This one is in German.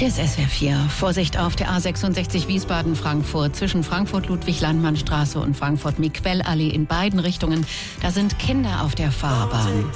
Hier ist SWR 4. Vorsicht auf der A66 Wiesbaden-Frankfurt zwischen Frankfurt-Ludwig-Landmann-Straße und Frankfurt-Miquellallee in beiden Richtungen. Da sind Kinder auf der Fahrbahn.